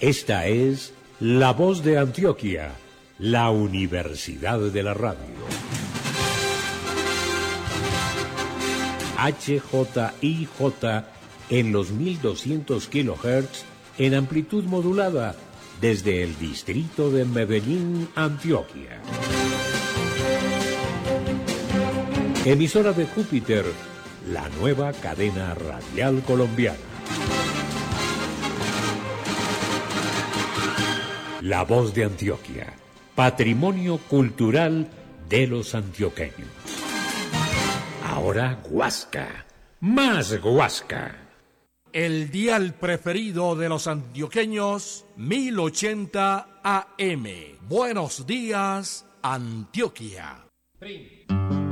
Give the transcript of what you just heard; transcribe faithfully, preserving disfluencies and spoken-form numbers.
Esta es La Voz de Antioquia, la Universidad de la Radio. H J I J en los mil doscientos kilohertz en amplitud modulada desde el distrito de Medellín, Antioquia. Emisora de Júpiter, la nueva cadena radial colombiana. La Voz de Antioquia, patrimonio cultural de los antioqueños. Ahora Guasca, más Guasca. El dial preferido de los antioqueños, mil ochenta A M. Buenos días, Antioquia. Prim.